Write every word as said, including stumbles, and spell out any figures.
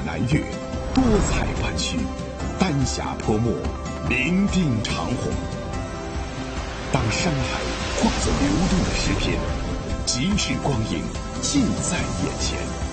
南岳，多彩湾区，丹霞泼墨，伶仃长虹。当山海化作流动的诗篇，极致光影尽在眼前。